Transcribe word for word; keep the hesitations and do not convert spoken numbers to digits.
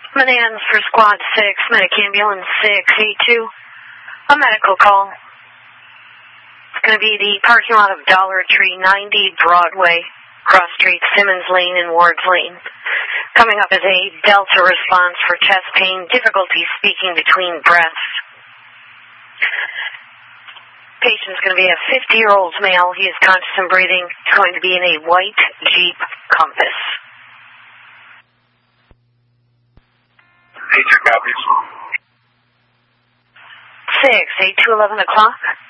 Manans for Squad six, Medic Ambulance six eight two. A medical call. It's going to be the parking lot of Dollar Tree, ninety Broadway, cross street Simmons Lane and Ward's Lane. Coming up is a Delta response for chest pain, difficulty speaking between breaths. Patient's going to be a fifty-year-old male. He is conscious and breathing. He's going to be in a white Jeep Compass. Eight two copies. Six, eight two eleven o'clock.